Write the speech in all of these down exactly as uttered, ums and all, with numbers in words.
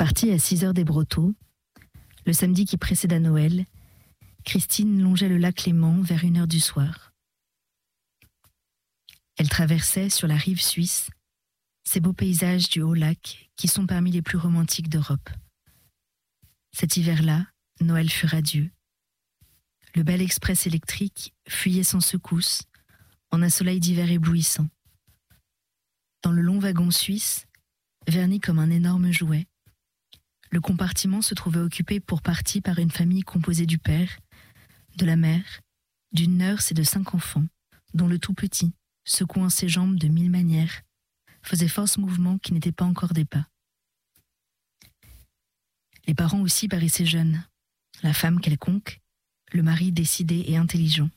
Partie à six heures des Brotteaux, le samedi qui précéda Noël, Christine longeait le lac Léman vers une heure du soir. Elle traversait, sur la rive suisse, ces beaux paysages du Haut-Lac qui sont parmi les plus romantiques d'Europe. Cet hiver-là, Noël fut radieux. Le bel express électrique fuyait sans secousse, en un soleil d'hiver éblouissant. Dans le long wagon suisse, verni comme un énorme jouet, le compartiment se trouvait occupé pour partie par une famille composée du père, de la mère, d'une nurse et de cinq enfants, dont le tout petit, secouant ses jambes de mille manières, faisait force mouvements qui n'étaient pas encore des pas. Les parents aussi paraissaient jeunes, la femme quelconque, le mari décidé et intelligent.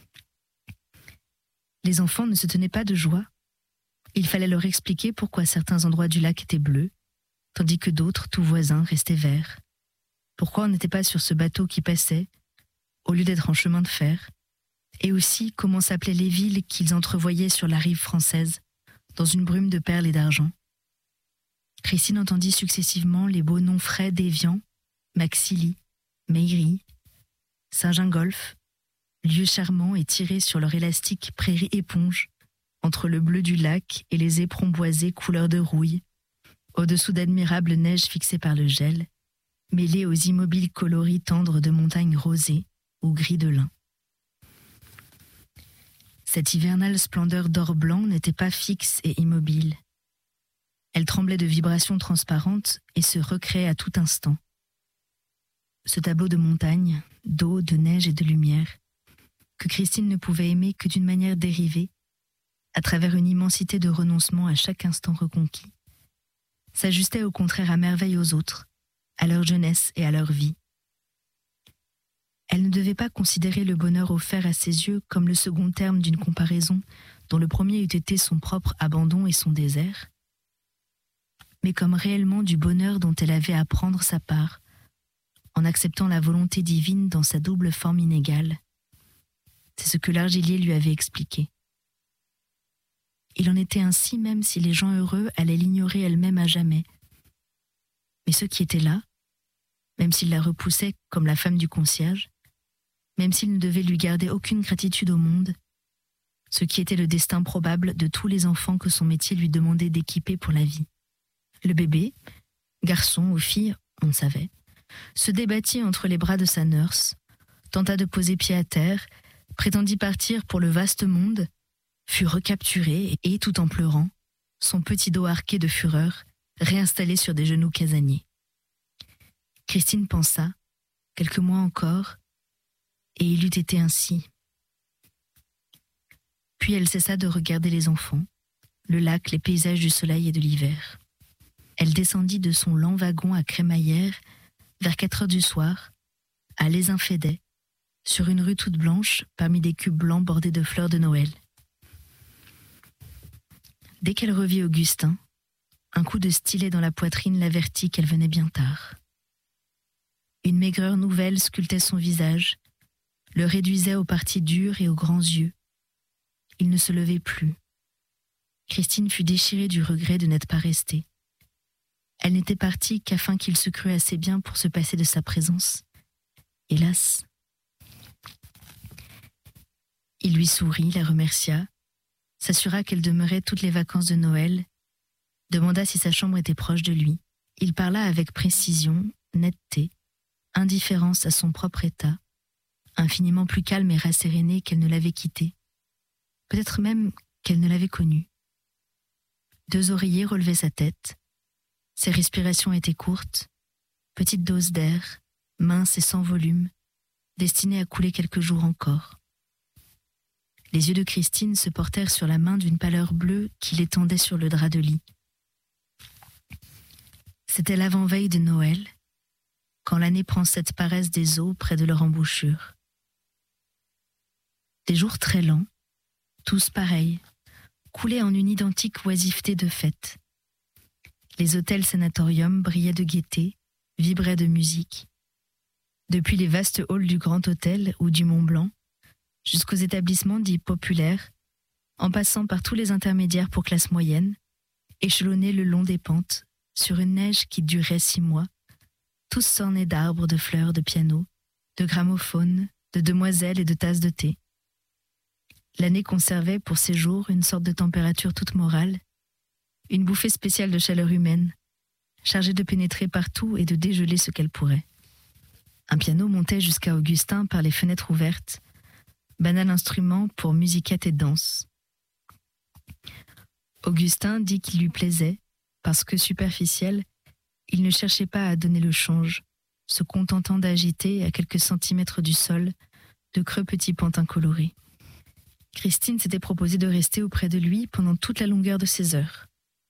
Les enfants ne se tenaient pas de joie. Il fallait leur expliquer pourquoi certains endroits du lac étaient bleus, tandis que d'autres, tout voisins, restaient verts. Pourquoi on n'était pas sur ce bateau qui passait, au lieu d'être en chemin de fer, et aussi comment s'appelaient les villes qu'ils entrevoyaient sur la rive française, dans une brume de perles et d'argent. Christine entendit successivement les beaux noms frais d'Évian, Maxilly, Meillerie, Saint-Gingolph, lieux charmants et tirés sur leur élastique prairie éponge, entre le bleu du lac et les éperons boisés couleur de rouille, au-dessous d'admirables neiges fixées par le gel, mêlées aux immobiles coloris tendres de montagnes rosées ou gris de lin. Cette hivernale splendeur d'or blanc n'était pas fixe et immobile. Elle tremblait de vibrations transparentes et se recréait à tout instant. Ce tableau de montagne, d'eau, de neige et de lumière, que Christine ne pouvait aimer que d'une manière dérivée, à travers une immensité de renoncement à chaque instant reconquis, s'ajustait au contraire à merveille aux autres, à leur jeunesse et à leur vie. Elle ne devait pas considérer le bonheur offert à ses yeux comme le second terme d'une comparaison dont le premier eût été son propre abandon et son désert, mais comme réellement du bonheur dont elle avait à prendre sa part, en acceptant la volonté divine dans sa double forme inégale. C'est ce que l'argilier lui avait expliqué. Il en était ainsi même si les gens heureux allaient l'ignorer elle-même à jamais. Mais ceux qui étaient là, même s'ils la repoussaient comme la femme du concierge, même s'ils ne devaient lui garder aucune gratitude au monde, ce qui était le destin probable de tous les enfants que son métier lui demandait d'équiper pour la vie. Le bébé, garçon ou fille, on ne savait, se débattit entre les bras de sa nurse, tenta de poser pied à terre, prétendit partir pour le vaste monde, fut recapturé et, tout en pleurant, son petit dos arqué de fureur, réinstallé sur des genoux casaniers. Christine pensa, quelques mois encore, et il eût été ainsi. Puis elle cessa de regarder les enfants, le lac, les paysages du soleil et de l'hiver. Elle descendit de son lent wagon à crémaillère vers quatre heures du soir, à Lézin-Fédet, sur une rue toute blanche parmi des cubes blancs bordés de fleurs de Noël. Dès qu'elle revit Augustin, un coup de stylet dans la poitrine l'avertit qu'elle venait bien tard. Une maigreur nouvelle sculptait son visage, le réduisait aux parties dures et aux grands yeux. Il ne se levait plus. Christine fut déchirée du regret de n'être pas restée. Elle n'était partie qu'afin qu'il se crût assez bien pour se passer de sa présence. Hélas. Il lui sourit, la remercia, s'assura qu'elle demeurait toutes les vacances de Noël, demanda si sa chambre était proche de lui. Il parla avec précision, netteté, indifférence à son propre état, infiniment plus calme et rasséréné qu'elle ne l'avait quitté, peut-être même qu'elle ne l'avait connu. Deux oreillers relevaient sa tête. Ses respirations étaient courtes, petites doses d'air, minces et sans volume, destinées à couler quelques jours encore. Les yeux de Christine se portèrent sur la main d'une pâleur bleue qu'il étendait sur le drap de lit. C'était l'avant-veille de Noël, quand l'année prend cette paresse des eaux près de leur embouchure. Des jours très lents, tous pareils, coulaient en une identique oisiveté de fête. Les hôtels sanatoriums brillaient de gaieté, vibraient de musique. Depuis les vastes halls du Grand Hôtel ou du Mont Blanc, jusqu'aux établissements dits populaires, en passant par tous les intermédiaires pour classe moyenne, échelonnés le long des pentes, sur une neige qui durait six mois, tous s'ornaient d'arbres, de fleurs, de pianos, de gramophones, de demoiselles et de tasses de thé. L'année conservait pour ces jours une sorte de température toute morale, une bouffée spéciale de chaleur humaine, chargée de pénétrer partout et de dégeler ce qu'elle pourrait. Un piano montait jusqu'à Augustin par les fenêtres ouvertes, banal instrument pour musiquette et danse. Augustin dit qu'il lui plaisait, parce que superficiel, il ne cherchait pas à donner le change, se contentant d'agiter à quelques centimètres du sol de creux petits pantins colorés. Christine s'était proposé de rester auprès de lui pendant toute la longueur de ses heures.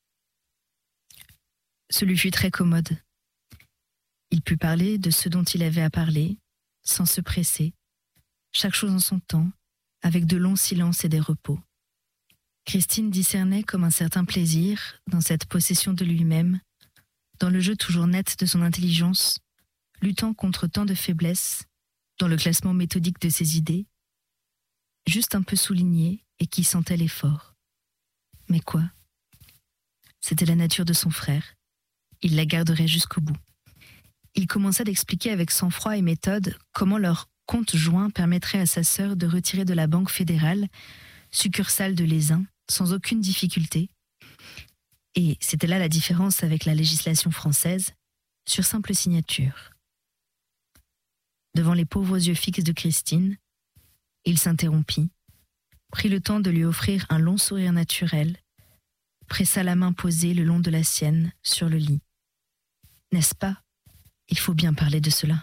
Ce lui fut très commode. Il put parler de ce dont il avait à parler, sans se presser, chaque chose en son temps, avec de longs silences et des repos. Christine discernait comme un certain plaisir dans cette possession de lui-même, dans le jeu toujours net de son intelligence, luttant contre tant de faiblesses, dans le classement méthodique de ses idées, juste un peu souligné et qui sentait l'effort. Mais quoi ? C'était la nature de son frère. Il la garderait jusqu'au bout. Il commença d'expliquer avec sang-froid et méthode comment leur compte joint permettrait à sa sœur de retirer de la Banque fédérale, succursale de l'Aisin, sans aucune difficulté. Et c'était là la différence avec la législation française, sur simple signature. Devant les pauvres yeux fixes de Christine, il s'interrompit, prit le temps de lui offrir un long sourire naturel, pressa la main posée le long de la sienne sur le lit. N'est-ce pas ? Il faut bien parler de cela.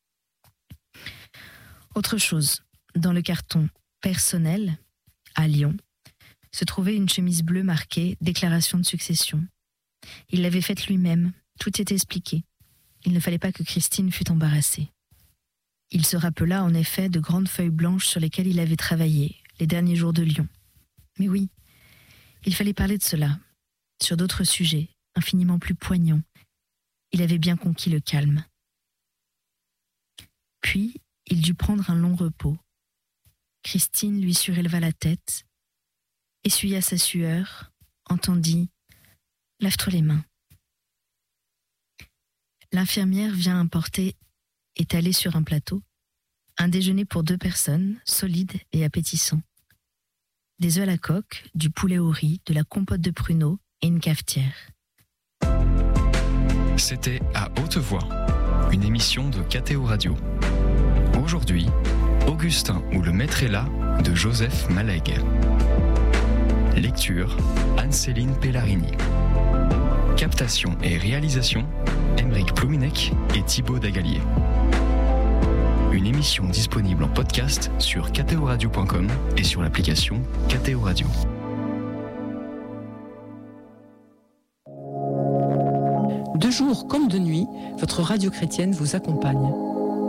Autre chose, dans le carton personnel, à Lyon, se trouvait une chemise bleue marquée « Déclaration de succession ». Il l'avait faite lui-même, tout était expliqué. Il ne fallait pas que Christine fût embarrassée. Il se rappela en effet de grandes feuilles blanches sur lesquelles il avait travaillé les derniers jours de Lyon. Mais oui, il fallait parler de cela, sur d'autres sujets, infiniment plus poignants. Il avait bien conquis le calme. Puis, il dut prendre un long repos. Christine lui suréleva la tête, essuya sa sueur, entendit « Lave-toi les mains ». L'infirmière vient importer, étalé sur un plateau, un déjeuner pour deux personnes, solide et appétissant. Des œufs à la coque, du poulet au riz, de la compote de pruneaux et une cafetière. C'était À Haute Voix, une émission de K T O Radio. Aujourd'hui, Augustin ou le maître est là de Joseph Malègue. Lecture, Anne-Céline Pellarini. Captation et réalisation, Aymeric Plouminec et Thibaut Dagalier. Une émission disponible en podcast sur k t o radio point com et sur l'application K T O Radio. De jour comme de nuit, votre radio chrétienne vous accompagne.